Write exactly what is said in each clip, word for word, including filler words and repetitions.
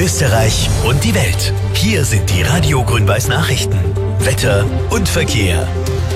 Österreich und die Welt. Hier sind die Radio Grün-Weiß Nachrichten. Wetter und Verkehr.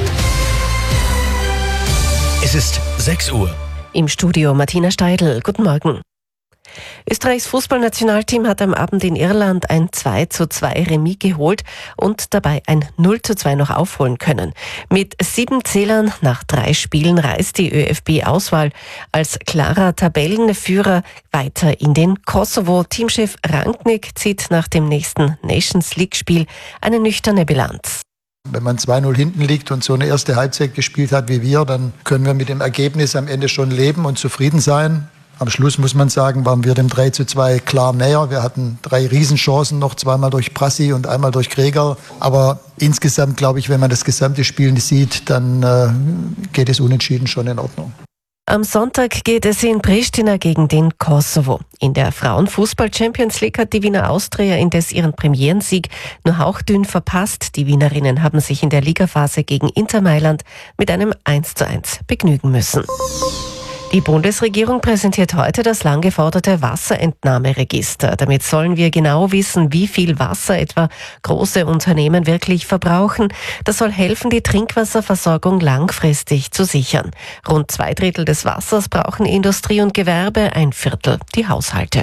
Es ist sechs Uhr. Im Studio Martina Steidl. Guten Morgen. Österreichs Fußballnationalteam hat am Abend in Irland ein zwei zu zwei Remis geholt und dabei ein null zu zwei noch aufholen können. Mit sieben Zählern nach drei Spielen reist die ÖFB-Auswahl als klarer Tabellenführer weiter in den Kosovo. Teamchef Rangnick zieht nach dem nächsten Nations-League-Spiel eine nüchterne Bilanz. Wenn man zwei null hinten liegt und so eine erste Halbzeit gespielt hat wie wir, dann können wir mit dem Ergebnis am Ende schon leben und zufrieden sein. Am Schluss muss man sagen, waren wir dem drei zu zwei klar näher. Wir hatten drei Riesenchancen noch, zweimal durch Prassi und einmal durch Greger. Aber insgesamt, glaube ich, wenn man das gesamte Spiel sieht, dann äh, geht es unentschieden schon in Ordnung. Am Sonntag geht es in Pristina gegen den Kosovo. In der Frauenfußball-Champions League hat die Wiener Austria indes ihren Premierensieg nur hauchdünn verpasst. Die Wienerinnen haben sich in der Ligaphase gegen Inter Mailand mit einem eins zu eins begnügen müssen. Die Bundesregierung präsentiert heute das lang geforderte Wasserentnahmeregister. Damit sollen wir genau wissen, wie viel Wasser etwa große Unternehmen wirklich verbrauchen. Das soll helfen, die Trinkwasserversorgung langfristig zu sichern. Rund zwei Drittel des Wassers brauchen Industrie und Gewerbe, ein Viertel die Haushalte.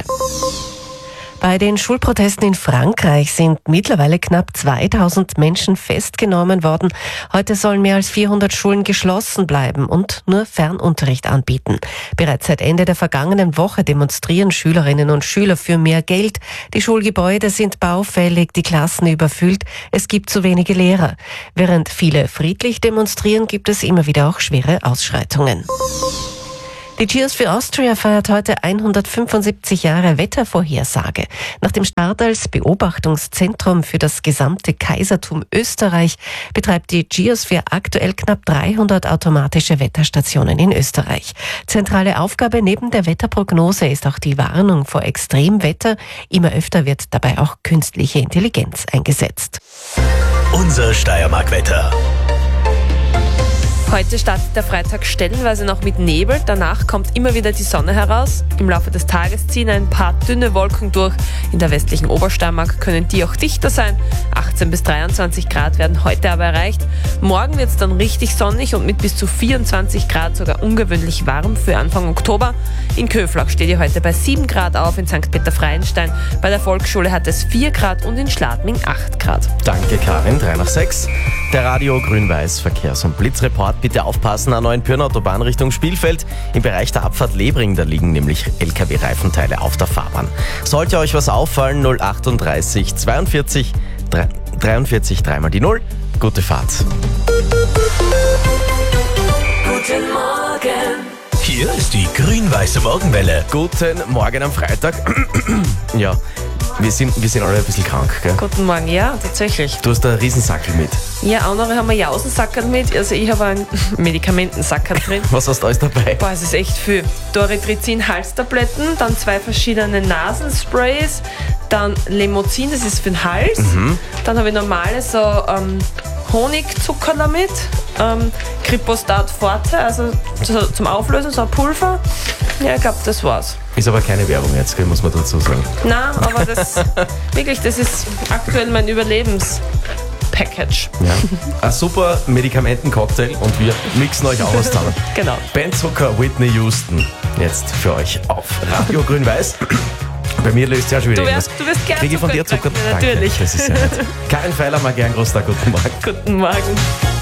Bei den Schulprotesten in Frankreich sind mittlerweile knapp zweitausend Menschen festgenommen worden. Heute sollen mehr als vierhundert Schulen geschlossen bleiben und nur Fernunterricht anbieten. Bereits seit Ende der vergangenen Woche demonstrieren Schülerinnen und Schüler für mehr Geld. Die Schulgebäude sind baufällig, die Klassen überfüllt, es gibt zu wenige Lehrer. Während viele friedlich demonstrieren, gibt es immer wieder auch schwere Ausschreitungen. Die Geosphere Austria feiert heute hundertfünfundsiebzig Jahre Wettervorhersage. Nach dem Start als Beobachtungszentrum für das gesamte Kaisertum Österreich betreibt die Geosphere aktuell knapp dreihundert automatische Wetterstationen in Österreich. Zentrale Aufgabe neben der Wetterprognose ist auch die Warnung vor Extremwetter. Immer öfter wird dabei auch künstliche Intelligenz eingesetzt. Unser Steiermark-Wetter. Heute startet der Freitag stellenweise noch mit Nebel, danach kommt immer wieder die Sonne heraus. Im Laufe des Tages ziehen ein paar dünne Wolken durch. In der westlichen Obersteiermark können die auch dichter sein. achtzehn bis dreiundzwanzig Grad werden heute aber erreicht. Morgen wird es dann richtig sonnig und mit bis zu vierundzwanzig Grad sogar ungewöhnlich warm für Anfang Oktober. In Köflach steht ihr heute bei sieben Grad auf, in Sankt Peter-Freienstein. Bei der Volksschule hat es vier Grad und in Schladming acht Grad. Danke Karin, drei nach sechs. Der Radio Grün-Weiß Verkehrs- und Blitzreport. Bitte aufpassen an Neuenpürn Autobahn Richtung Spielfeld. Im Bereich der Abfahrt Lebring, da liegen nämlich L K W-Reifenteile auf der Fahrbahn. Sollte euch was auffallen, null achtunddreißig zweiundvierzig dreiundvierzig dreimal die null. Gute Fahrt. Guten Morgen. Hier ist die grün-weiße Morgenwelle. Guten Morgen am Freitag. Ja, wir sind, wir sind alle ein bisschen krank, gell? Guten Morgen, ja, tatsächlich. Du hast einen Riesensackel mit. Ja, andere haben einen Jausensackerl mit, also ich habe einen Medikamentensackerl drin. Was hast du alles dabei? Boah, es ist echt viel. Doritrizin Halstabletten, dann zwei verschiedene Nasensprays, dann Lemozin, das ist für den Hals. Mhm. Dann habe ich normale so ähm, Honigzucker damit, ähm, Kripostat Forte, also so, zum Auflösen, so ein Pulver. Ja, ich glaube, das war's. Ist aber keine Werbung jetzt, muss man dazu sagen. Nein, aber das wirklich, das ist aktuell mein Überlebenspackage. Ja. Ein super Medikamentencocktail und wir mixen euch auch was zusammen. Genau. Ben Zucker, Whitney Houston, jetzt für euch auf Radio Grün-Weiß. Bei mir löst ja schon wieder du wirst, irgendwas. Du wirst gerne Kriege ich von dir Zucker? Zucker? Natürlich. Danke, das ist ja nett. Karin Feiler, mal gern groß da, guten Morgen. Guten Morgen.